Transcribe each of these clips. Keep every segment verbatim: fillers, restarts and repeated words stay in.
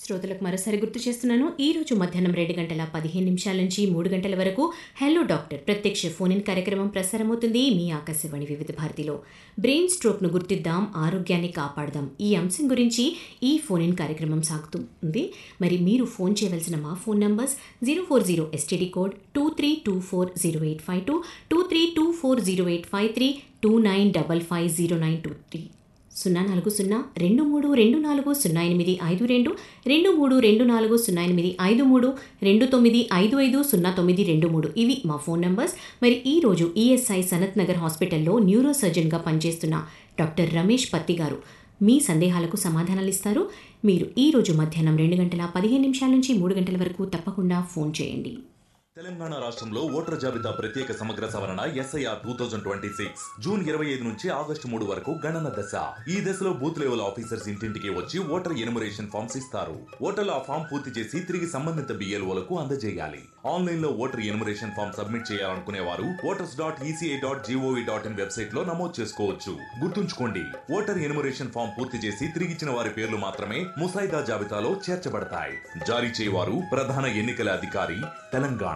శ్రోతలకు మరోసారి గుర్తు చేస్తున్నాను. ఈ రోజు మధ్యాహ్నం రెండు గంటల పదిహేను నిమిషాల నుంచి మూడు గంటల వరకు హెల్లో డాక్టర్ ప్రత్యక్ష ఫోన్ ఇన్ కార్యక్రమం ప్రసారమవుతుంది మీ ఆకాశవాణి వివిధ భారతిలో. బ్రెయిన్ స్ట్రోక్ను గుర్తిద్దాం, ఆరోగ్యాన్ని కాపాడదాం, ఈ అంశం గురించి ఈ ఫోన్ ఇన్ కార్యక్రమం సాగుతుంది. మరి మీరు ఫోన్ చేయవలసిన మా phone numbers zero four zero STD code two three two four zero eight five two two three two four zero eight five three two nine double five zero nine two three సున్నా నాలుగు సున్నా రెండు మూడు రెండు నాలుగు సున్నా ఎనిమిది ఐదు రెండు రెండు మూడు రెండు నాలుగు సున్నా ఎనిమిది ఐదు మూడు రెండు తొమ్మిది ఐదు ఐదు సున్నా తొమ్మిది రెండు మూడు ఇవి మా ఫోన్ నంబర్స్. మరి ఈరోజు ఈఎస్ఐ సనత్ నగర్ హాస్పిటల్లో న్యూరో సర్జన్గా పనిచేస్తున్న డాక్టర్ రమేష్ పత్తి గారు మీ సందేహాలకు సమాధానాలు ఇస్తారు. మీరు ఈరోజు మధ్యాహ్నం రెండు గంటల పదిహేను నిమిషాల నుంచి మూడు గంటల వరకు తప్పకుండా ఫోన్ చేయండి. తెలంగాణ రాష్ట్రంలో ఓటర్ జాబితా ప్రత్యేక సమగ్ర సవరణ SIR two thousand twenty six June ఇరవై ఐదు నుంచి ఆగస్టు మూడు వరకు గణన దశ. ఈ దశలో బూత్ లెవెల్ ఆఫీసర్స్ ఇంటింటికి వచ్చి ఓటర్ ఎనుమరేషన్ ఫామ్స్ ఇస్తారు. ఓటర్లు ఆ ఫామ్ పూర్తి చేసి తిరిగి సంబంధిత బిఎల్ఓలకు అందజేయాలి. ఆన్లైన్ లో ఓటర్ ఎనుమరేషన్ ఫామ్ సబ్మిట్ చేయాలనుకునే వారు voters dot ECI dot GOV dot in website లో నమోదు చేసుకోవచ్చు. గుర్తుంచుకోండి, ఓటర్ ఎనుమరేషన్ ఫామ్ పూర్తి చేసి తిరిగిచ్చిన వారి పేర్లు మాత్రమే ముసాయిదా జాబితాలో చేర్చబడతాయి. జారీ చేయవారు ప్రధాన ఎన్నికల అధికారి తెలంగాణ.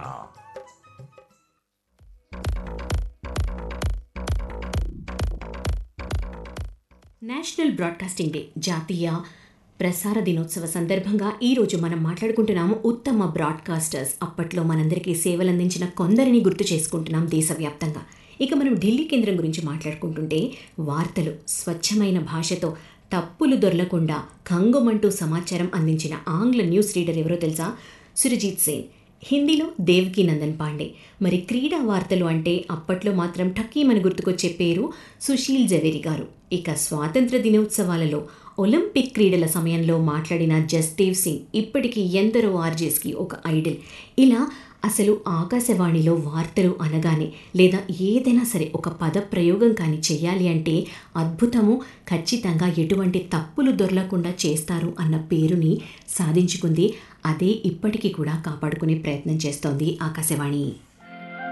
నేషనల్ బ్రాడ్కాస్టింగ్ డే జాతీయ ప్రసార దినోత్సవ సందర్భంగా ఈరోజు మనం మాట్లాడుకుంటున్నాము ఉత్తమ బ్రాడ్కాస్టర్స్. అప్పట్లో మనందరికీ సేవలందించిన కొందరిని గుర్తు చేసుకుంటున్నాం దేశవ్యాప్తంగా. ఇక మనం ఢిల్లీ కేంద్రం గురించి మాట్లాడుకుంటుంటే వార్తలు స్వచ్ఛమైన భాషతో తప్పులు దొరలకుండా కంగుమంటూ సమాచారం అందించిన ఆంగ్ల న్యూస్ రీడర్ ఎవరో తెలుసా? సురజిత్ సేన్. హిందీలో దేవ్కి నందన్ పాండే. మరి క్రీడా వార్తలు అంటే అప్పట్లో మాత్రం ఠక్కీమని గుర్తుకొచ్చే పేరు సుశీల్ జవేరి గారు. ఇక స్వాతంత్ర దినోత్సవాలలో ఒలింపిక్ క్రీడల సమయంలో మాట్లాడిన జస్దేవ్ సింగ్ ఇప్పటికీ ఎందరో ఆర్జేస్కి ఒక ఐడల్. ఇలా అసలు ఆకాశవాణిలో వార్తలు అనగానే లేదా ఏదైనా సరే ఒక పద ప్రయోగం కానీ చేయాలి అంటే అద్భుతము, ఖచ్చితంగా ఎటువంటి తప్పులు దొరలకుండా చేస్తారు అన్న పేరుని సాధించుకుంది. అదే ఇప్పటికీ కూడా కాపాడుకునే ప్రయత్నం చేస్తోంది ఆకాశవాణి.